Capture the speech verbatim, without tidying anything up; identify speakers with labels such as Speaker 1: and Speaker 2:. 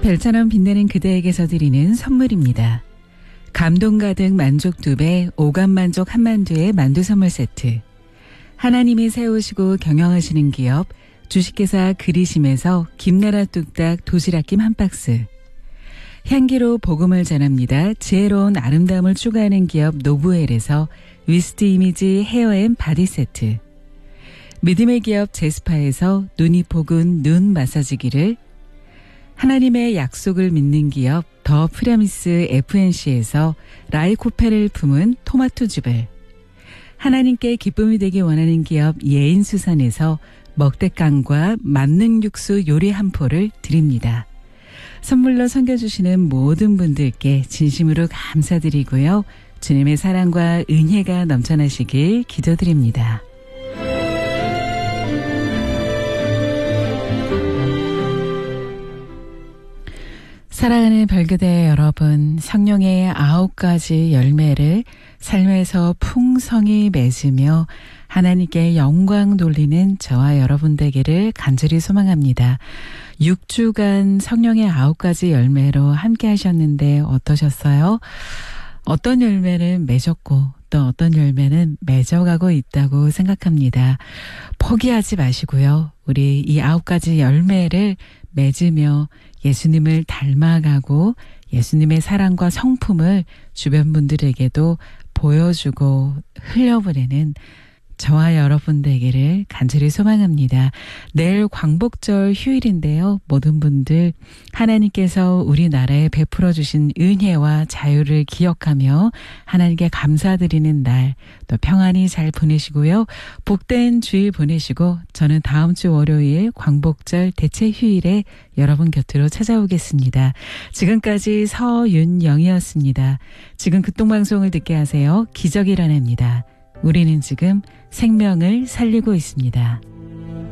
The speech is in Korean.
Speaker 1: 별처럼 빛나는 그대에게서 드리는 선물입니다. 감동 가득 만족 두 배, 오감 만족 한만두의 만두 선물 세트. 하나님이 세우시고 경영하시는 기업 주식회사 그리심에서 김나라 뚝딱 도시락김 한 박스. 향기로 복음을 전합니다. 지혜로운 아름다움을 추구하는 기업 노브웰에서 위스트 이미지 헤어앤 바디 세트. 믿음의 기업 제스파에서 눈이 포근 눈 마사지기를, 하나님의 약속을 믿는 기업 더 프라미스 에프엔씨에서 라이코페를 품은 토마토즙을, 하나님께 기쁨이 되기 원하는 기업 예인수산에서 먹대깡과 만능 육수 요리 한 포를 드립니다. 선물로 섬겨주시는 모든 분들께 진심으로 감사드리고요. 주님의 사랑과 은혜가 넘쳐나시길 기도드립니다. 사랑하는 별그대 여러분, 성령의 아홉 가지 열매를 삶에서 풍성히 맺으며 하나님께 영광 돌리는 저와 여러분 되기를 간절히 소망합니다. 육 주간 성령의 아홉 가지 열매로 함께 하셨는데 어떠셨어요? 어떤 열매는 맺었고 또 어떤 열매는 맺어가고 있다고 생각합니다. 포기하지 마시고요. 우리 이 아홉 가지 열매를 맺으며 예수님을 닮아가고 예수님의 사랑과 성품을 주변 분들에게도 보여주고 흘려보내는 저와 여러분 되기를 간절히 소망합니다. 내일 광복절 휴일인데요. 모든 분들 하나님께서 우리나라에 베풀어 주신 은혜와 자유를 기억하며 하나님께 감사드리는 날 또 평안히 잘 보내시고요. 복된 주일 보내시고 저는 다음 주 월요일 광복절 대체 휴일에 여러분 곁으로 찾아오겠습니다. 지금까지 서윤영이었습니다. 지금 극동방송을 듣게 하세요. 기적이 일어납니다. 우리는 지금 생명을 살리고 있습니다.